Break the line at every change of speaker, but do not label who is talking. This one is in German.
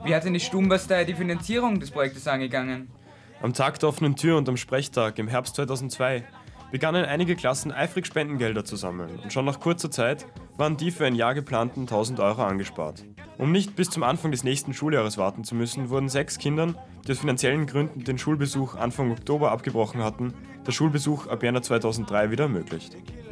Wie hat denn die Stubenbastei die Finanzierung des Projektes angegangen?
Am Tag der offenen Tür und am Sprechtag im Herbst 2002 begannen einige Klassen eifrig Spendengelder zu sammeln und schon nach kurzer Zeit waren die für ein Jahr geplanten 1000 Euro angespart. Um nicht bis zum Anfang des nächsten Schuljahres warten zu müssen, wurden 6 Kindern, die aus finanziellen Gründen den Schulbesuch Anfang Oktober abgebrochen hatten, der Schulbesuch ab Jänner 2003 wieder ermöglicht.